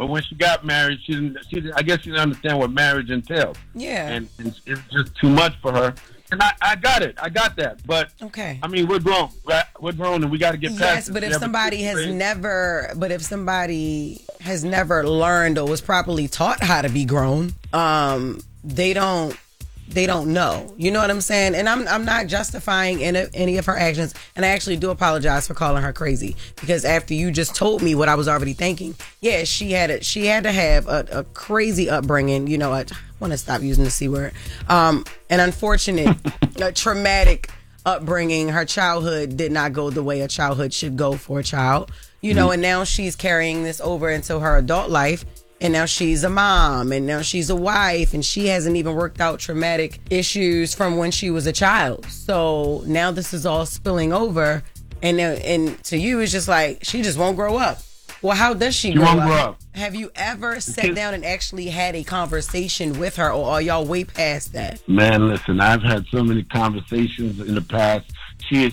But when she got married, she didn't. I guess she didn't understand what marriage entails. Yeah. And it's just too much for her. And I got it. I got that. But okay. I mean, we're grown. Right? We're grown, and we got to get past. Yes, but if somebody has never learned or was properly taught how to be grown, they don't know. You know what I'm saying? And I'm not justifying any of her actions. And I actually do apologize for calling her crazy, because after you just told me what I was already thinking, yeah, she had to have a crazy upbringing. You know, I want to stop using the C word. An unfortunate, traumatic upbringing. Her childhood did not go the way a childhood should go for a child. You know, and now she's carrying this over into her adult life. And now she's a mom, and now she's a wife, and she hasn't even worked out traumatic issues from when she was a child. So now this is all spilling over, and to you, it's just like, she just won't grow up. Well, how does she grow up? Have you ever sat down and actually had a conversation with her, or are y'all way past that? Man, listen, I've had so many conversations in the past. She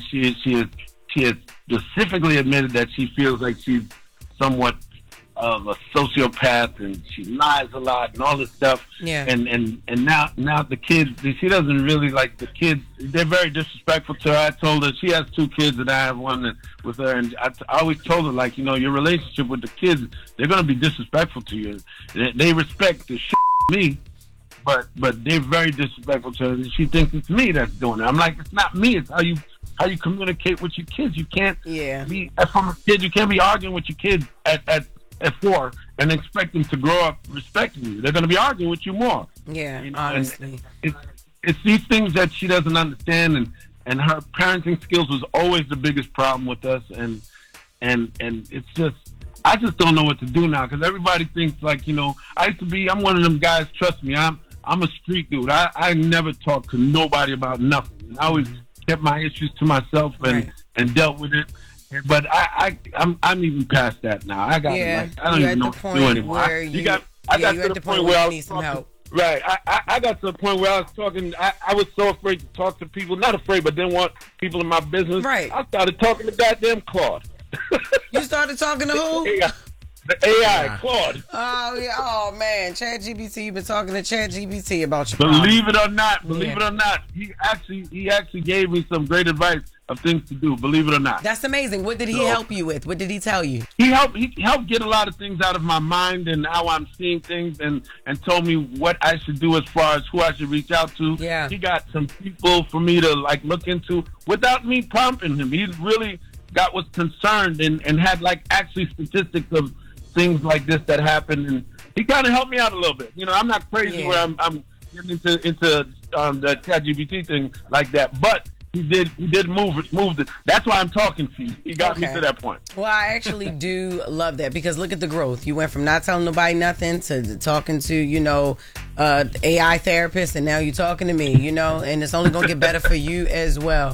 has specifically admitted that she feels like she's somewhat of a sociopath, and she lies a lot and all this stuff. Yeah. And now the kids, she doesn't really like the kids. They're very disrespectful to her. I told her she has 2 kids and I have one with her, and I always told her, like, you know, your relationship with the kids, they're going to be disrespectful to you. They respect the shit out of me, but they're very disrespectful to her. And she thinks it's me that's doing it. I'm like, it's not me. It's how you communicate with your kids. You can't be, from a kid, you can't be arguing with your kids at 4 and expect them to grow up respecting you. They're going to be arguing with you more. Yeah, you know? honestly. It's these things that she doesn't understand, and her parenting skills was always the biggest problem with us, and it's just, I just don't know what to do now, because everybody thinks, like, you know, I'm one of them guys, trust me, I'm a street dude. I never talk to nobody about nothing. I always kept my issues to myself and dealt with it. But I'm even past that now. I don't even know what to do anymore. I got to the point where I need some help. Right. I got to the point where I was talking. I was so afraid to talk to people. Not afraid, but didn't want people in my business. Right. I started talking to goddamn Claude. You started talking to who? The AI, Claude. Oh, yeah. Oh, man. ChatGPT, you've been talking to ChatGPT about your Believe it or not, he actually gave me some great advice of things to do, believe it or not. That's amazing. What did he help you with? What did he tell you? He helped get a lot of things out of my mind and how I'm seeing things, and told me what I should do as far as who I should reach out to. Yeah. He got some people for me to, like, look into without me prompting him. He really was concerned and had, like, actually statistics of things like this that happened, and he kind of helped me out a little bit. You know, I'm not crazy where I'm getting into the ChatGPT thing like that, but he did move it. That's why I'm talking to you. He got me to that point. Well, I actually do love that, because look at the growth. You went from not telling nobody nothing to talking to, you know, AI therapist, and now you're talking to me, you know, and it's only going to get better for you as well.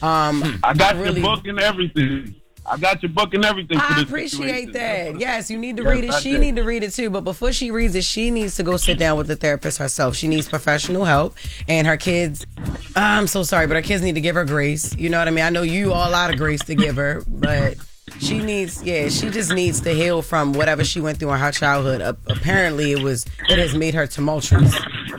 I got your book and everything. I got your book and everything. I appreciate that. Yes, you need to read it. She need to read it too. But before she reads it, she needs to go sit down with the therapist herself. She needs professional help. And her kids, I'm so sorry, but her kids need to give her grace. You know what I mean? I know you all out of grace to give her, but she just needs to heal from whatever she went through in her childhood. Apparently, it has made her tumultuous.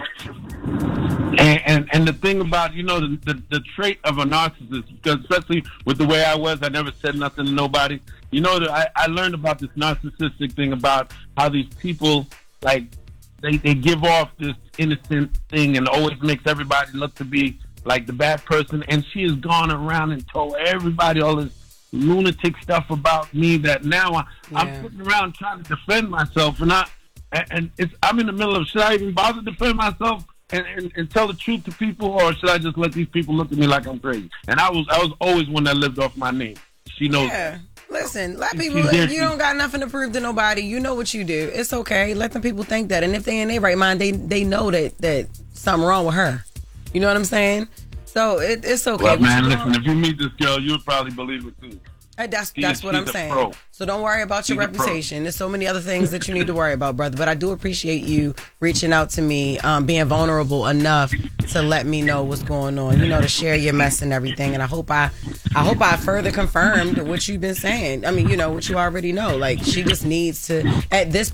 And the thing about, you know, the trait of a narcissist, because especially with the way I was, I never said nothing to nobody. You know, I learned about this narcissistic thing about how these people, like, they give off this innocent thing and always makes everybody look to be like the bad person. And she has gone around and told everybody all this lunatic stuff about me that now I'm sitting around trying to defend myself, and I'm in the middle of, should I even bother to defend myself and tell the truth to people, or should I just let these people look at me like I'm crazy? And I was always one that lived off my name. She knows. Yeah. Listen, let people. You don't got nothing to prove to nobody. You know what you do. It's okay. Let them people think that, and if they in their right mind, they know that something wrong with her. You know what I'm saying? So it's okay. Well, man, listen. If you meet this girl, you'll probably believe it too. That's what I'm saying. So don't worry about your reputation. There's so many other things that you need to worry about, brother. But I do appreciate you reaching out to me, being vulnerable enough to let me know what's going on. You know, to share your mess and everything. And I hope I further confirmed what you've been saying. I mean, you know, what you already know. Like, she just needs to, at this